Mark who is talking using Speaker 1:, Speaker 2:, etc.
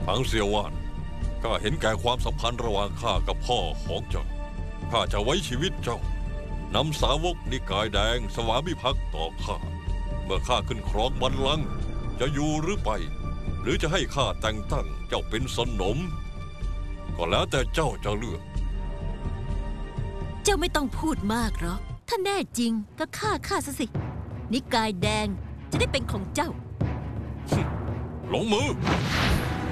Speaker 1: ถังเสียวหวานข้าเห็นแก่ความสัมพันธ์ระหว่างข้ากับพ่อของเจ้าข้าจะไว้ชีวิตเจ้านำสาวกนิกายแดงสวามิภักดิ์ต่อข้าเมื่อข้าขึ้นครองบัลลังก์จะอยู่หรือไปหรือจะให้ข้าแต่งตั้งเจ้าเป็นสนมก็แล้วแต่เจ้าจะเลือก
Speaker 2: เจ้าไม่ต้องพูดมากหรอกถ้าแน่จริงก็ฆ่าซะสินิกายแดงจะได้เป็นของเจ้า
Speaker 1: ลงมือ